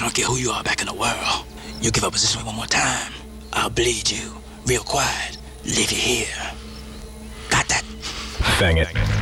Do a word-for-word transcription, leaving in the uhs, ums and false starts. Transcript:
don't care who you are back in the world. You give up position one more time, I'll bleed you. Real quiet. Leave you here. Got that? Bang it.